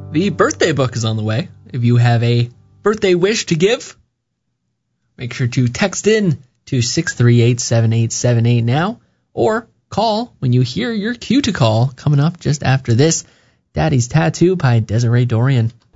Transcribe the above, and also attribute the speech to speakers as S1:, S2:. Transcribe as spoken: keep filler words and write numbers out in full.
S1: The birthday book is on the way. If you have a birthday wish to give, make sure to text in to six three eight, seven eight seven eight now, or call when you hear your cue to call coming up just after this. Daddy's Tattoo by Desiree Dorian.